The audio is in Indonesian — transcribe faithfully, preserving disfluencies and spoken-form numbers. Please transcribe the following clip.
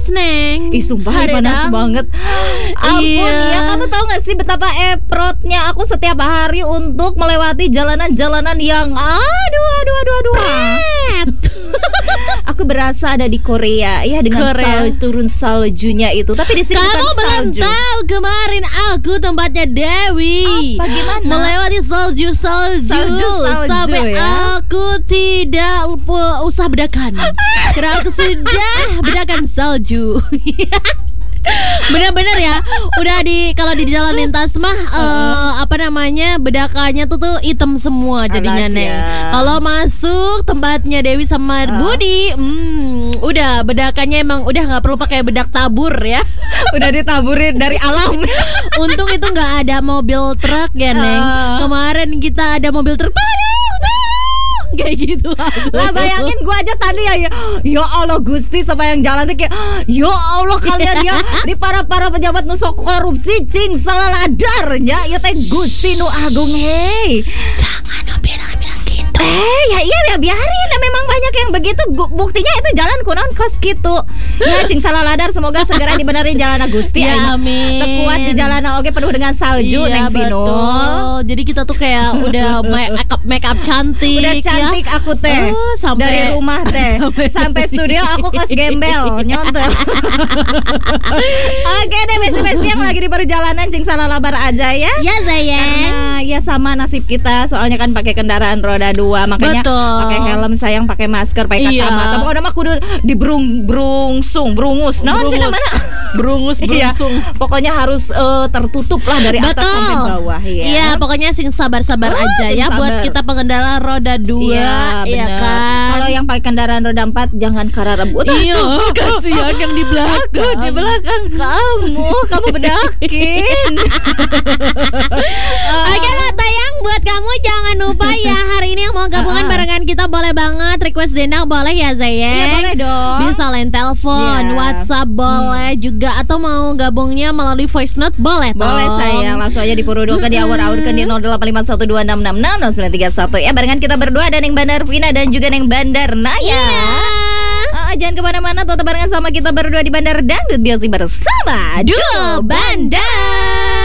Neng. Ih sumpah Hari panas dang. banget. Ampun Iya. ya, kamu tahu gak sih betapa eprotnya aku setiap hari untuk melewati jalanan-jalanan yang aduh aduh aduh aduh. Aku berasa ada di Korea ya dengan Korea. sal turun saljunya itu. Tapi di sini Kamu bukan belum salju. tahu kemarin aku tempatnya Dewi. Apa, gimana? Melewati salju-salju Salju-salju, sampai ya? aku tidak uh, usah bedakan. Karena aku sudah bedakan salju. Bener-bener ya. Udah di kalau di jalan lintas mah uh, apa namanya bedakannya tuh tuh hitam semua jadinya Alas, Neng. ya. Kalau masuk tempatnya Dewi sama Uh. Budi, hmm, udah bedakannya emang udah nggak perlu pakai bedak tabur ya. Udah ditaburin dari alam. Untung itu nggak ada mobil truk ya Neng. Uh. Kemarin kita ada mobil truk. Tolong, tolong, kayak gitu. Lah bayangin gue aja tadi ya, ya Ya Allah Gusti sama yang jalan tuh kayak ya Allah kalian ya di para-para pejabat nusok korupsi cing salah ladarnya ya teh Gusti nu agung hei. Jangan bilang-bilang gitu. Eh ya iya ya biarin ya, memang banyak yang begitu. Gu- buktinya itu jalan kunon kos gitu. Ya cing salah ladar semoga segera dibenerin jalan Gusti. Ya, amin. Tekuat di jalan oge penuh dengan salju Iya, Neng Vinul. betul. Jadi kita tuh kayak udah make up make up cantik. Udah cantik ya. aku teh Oh, sampai- dari rumah teh sampai sampai studio aku kos gembel nyontel. Oke deh besti-besti yang lagi di perjalanan cing salah labar aja ya. Ya sayang. Karena ya sama nasib kita soalnya kan pakai kendaraan roda dua makanya Betul. pakai helm sayang pakai masker pakai Iya. kacamata. Pokoknya mah kudu diberung brungsung brungus. Nah sih namanya Berungus Iya, berungsung. pokoknya harus eh, tertutup lah dari atas Betul. sampai bawah ya. Iya, pokoknya sing sabar-sabar Oh, aja sing ya buat sabar. kita pengendara roda dua, Iya, iya bener. kan? Kalau yang pakai kendaraan roda empat jangan karena rebut. Iya, kasihan yang di belakang. Aku di belakang kamu, kamu bedakin. Oke lah tayang buat kamu jangan lupa ya hari ini yang mau gabungan Ah. barengan kita boleh banget request dendang boleh ya Zayeng. Iya boleh dong. Bisa lain telepon, Iya. WhatsApp boleh juga atau mau gabungnya melalui voice note boleh toh. Boleh sayang, langsung aja dipurudulkan, diawur-awurkan di nol delapan lima satu dua enam enam enam nol sembilan tiga satu ya. Barengan kita berdua ada Neng Bandar Vina dan juga Neng Bandar Naya. Iya. Ah, jangan kemana-mana, tetap barengan sama kita berdua di Bandar Dangdut Biosi bersama Duo Bandar.